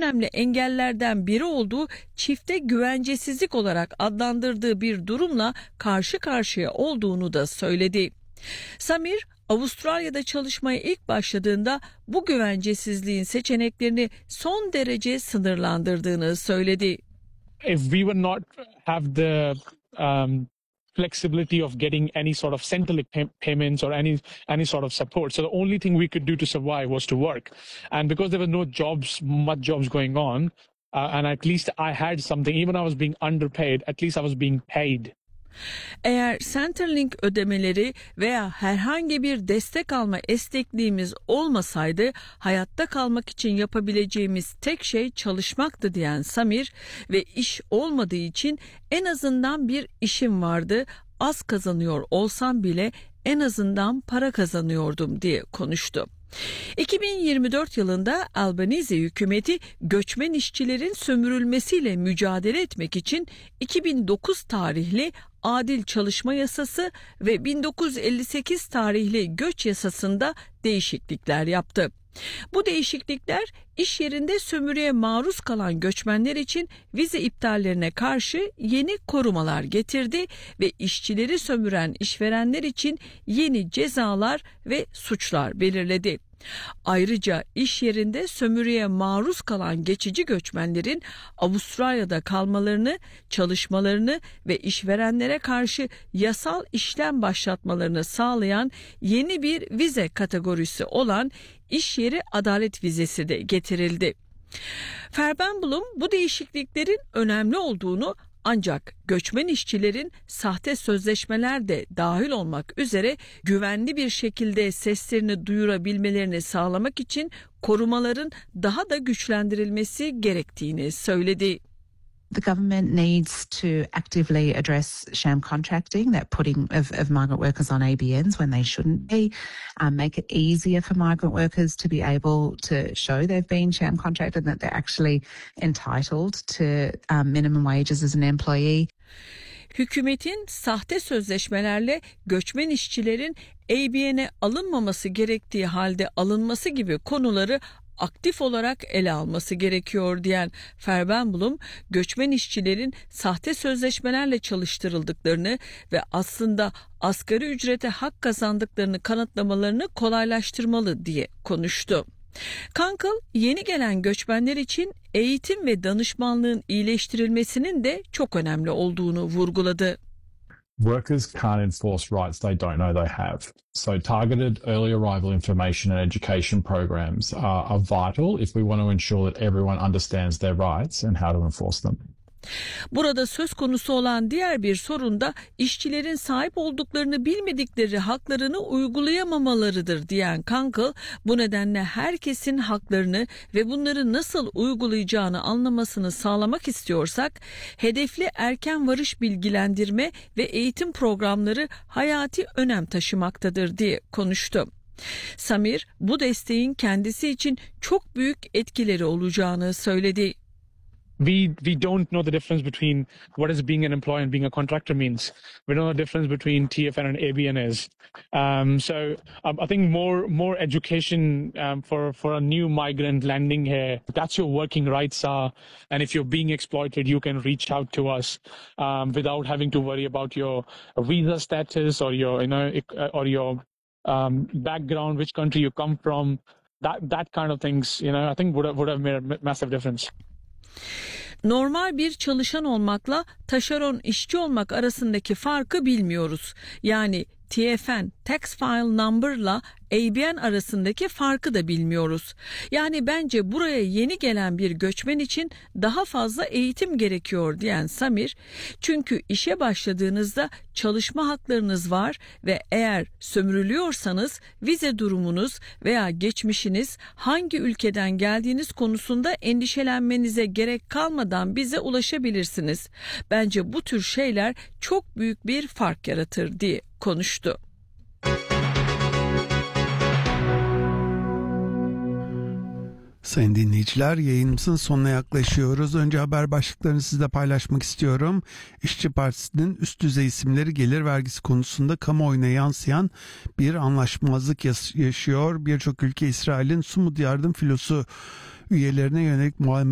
önemli engellerden biri olduğu çifte güvencesizlik olarak adlandırdığı bir durumla karşı karşıya olduğunu da söyledi. Samir, Avustralya'da çalışmaya ilk başladığında bu güvencesizliğin seçeneklerini son derece sınırlandırdığını söyledi. If we were not have the flexibility of getting any sort of Centrelink payments or any sort of support, so the only thing we could do to survive was to work. And because there were much jobs going on, and at least I had something. Even I was being underpaid, at least I was being paid. Eğer Centrelink ödemeleri veya herhangi bir destek alma esnekliğimiz olmasaydı hayatta kalmak için yapabileceğimiz tek şey çalışmaktı diyen Samir ve iş olmadığı için en azından bir işim vardı, az kazanıyor olsam bile en azından para kazanıyordum diye konuştu. 2024 yılında Albanese hükümeti göçmen işçilerin sömürülmesiyle mücadele etmek için 2009 tarihli Adil Çalışma Yasası ve 1958 tarihli Göç Yasası'nda değişiklikler yaptı. Bu değişiklikler iş yerinde sömürüye maruz kalan göçmenler için vize iptallerine karşı yeni korumalar getirdi ve işçileri sömüren işverenler için yeni cezalar ve suçlar belirledi. Ayrıca iş yerinde sömürüye maruz kalan geçici göçmenlerin Avustralya'da kalmalarını, çalışmalarını ve işverenlere karşı yasal işlem başlatmalarını sağlayan yeni bir vize kategorisi olan iş yeri adalet vizesi de getirildi. Verbenblum bu değişikliklerin önemli olduğunu, ancak göçmen işçilerin sahte sözleşmeler de dahil olmak üzere güvenli bir şekilde seslerini duyurabilmelerini sağlamak için korumaların daha da güçlendirilmesi gerektiğini söyledi. The government needs to actively address sham contracting, that putting of migrant workers on ABNs when they shouldn't be, make it easier for migrant workers to be able to show they've been sham contracted and that they're actually entitled to minimum wages as an employee. Hükümetin sahte sözleşmelerle göçmen işçilerin ABN'e alınmaması gerektiği halde alınması gibi konuları aktif olarak ele alması gerekiyor diyen Verbenblum, göçmen işçilerin sahte sözleşmelerle çalıştırıldıklarını ve aslında asgari ücrete hak kazandıklarını kanıtlamalarını kolaylaştırmalı diye konuştu. Kunkel, yeni gelen göçmenler için eğitim ve danışmanlığın iyileştirilmesinin de çok önemli olduğunu vurguladı. Workers can't enforce rights they don't know they have. So targeted early arrival information and education programs are vital if we want to ensure that everyone understands their rights and how to enforce them. Burada söz konusu olan diğer bir sorun da işçilerin sahip olduklarını bilmedikleri haklarını uygulayamamalarıdır diyen Kunkel, bu nedenle herkesin haklarını ve bunları nasıl uygulayacağını anlamasını sağlamak istiyorsak, hedefli erken varış bilgilendirme ve eğitim programları hayati önem taşımaktadır diye konuştu. Samir, bu desteğin kendisi için çok büyük etkileri olacağını söyledi. We don't know the difference between what is being an employee and being a contractor means. We don't know the difference between TFN and ABN is. So I think more education for a new migrant landing here. That's your working rights are, and if you're being exploited, you can reach out to us without having to worry about your visa status or your background, which country you come from. That kind of things, I think would have made a massive difference. Normal bir çalışan olmakla taşeron işçi olmak arasındaki farkı bilmiyoruz. Yani TFN, Tax File Number'la ABN arasındaki farkı da bilmiyoruz. Yani bence buraya yeni gelen bir göçmen için daha fazla eğitim gerekiyor diyen Samir, çünkü işe başladığınızda çalışma haklarınız var ve eğer sömürülüyorsanız vize durumunuz veya geçmişiniz, hangi ülkeden geldiğiniz konusunda endişelenmenize gerek kalmadan bize ulaşabilirsiniz. Bence bu tür şeyler çok büyük bir fark yaratır diye konuştu. Sayın dinleyiciler, yayınımızın sonuna yaklaşıyoruz. Önce haber başlıklarını sizle paylaşmak istiyorum. İşçi Partisi'nin üst düzey isimleri gelir vergisi konusunda kamuoyuna yansıyan bir anlaşmazlık yaşıyor. Birçok ülke İsrail'in Sumud yardım filosu üyelerine yönelik